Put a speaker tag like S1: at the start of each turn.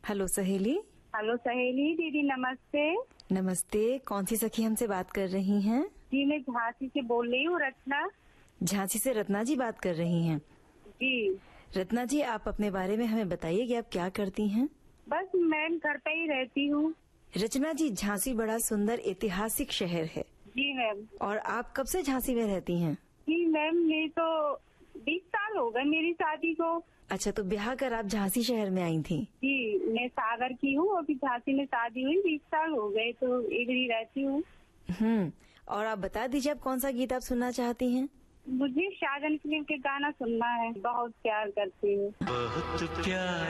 S1: Hello सहेली।
S2: Hello सहेली दीदी, नमस्ते।
S1: नमस्ते, कौन सी सखी हमसे बात कर रही हैं?
S2: जी मैं झांसी से बोल रही हूँ, रत्ना।
S1: झांसी से रत्ना जी बात कर रही हैं?
S2: जी।
S1: रत्ना जी, आप अपने बारे में हमें बताइए कि आप क्या करती हैं?
S2: बस मैम घर पे ही रहती हूँ।
S1: रचना जी, झांसी बड़ा सुंदर ऐतिहासिक शहर है।
S2: जी मैम।
S1: और आप कब से झांसी में रहती हैं?
S2: जी मैम, मेरी तो 20 साल हो गए मेरी शादी को।
S1: अच्छा, तो ब्याह कर आप झांसी शहर में आई थी?
S2: जी, मैं सागर की हूँ, अभी झांसी में शादी हुई 20 साल हो गए, तो इधर ही रहती हूँ।
S1: और आप बता दीजिए, आप कौन सा गीत आप सुनना चाहती हैं?
S2: मुझे शाहजहां फिल्म के गाना सुनना है, बहुत प्यार करती हूँ।
S3: बहुत प्यार